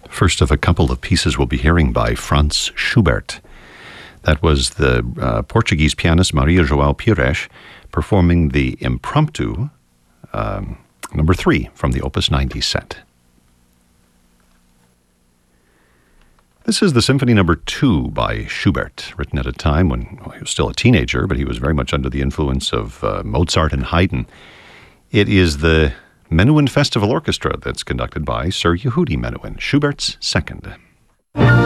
First of a couple of pieces we'll be hearing by Franz Schubert. That was the Portuguese pianist Maria João Pires performing the Impromptu, number 3 from the Opus 90 set. This is the Symphony Number 2 by Schubert, written at a time when he was still a teenager, but he was very much under the influence of Mozart and Haydn. It is the Menuhin Festival Orchestra that's conducted by Sir Yehudi Menuhin, Schubert's second.